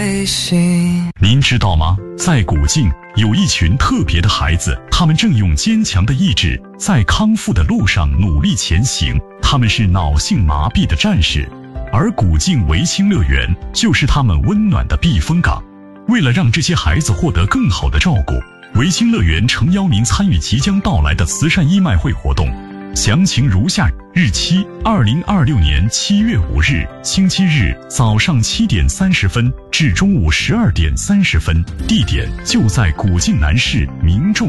您知道吗？在古晋有一群特别的孩子，他们正用坚强的意志在康复的路上努力前行。他们是脑性麻痹的战士，而古晋维清乐园就是他们温暖的避风港。为了让这些孩子获得更好的照顾，维清乐园诚邀您参与即将到来的慈善义卖会活动。详情如下：日期2026年7月5日，星期日，早上7点30分至中午12点30分，地点就在古晋南市民众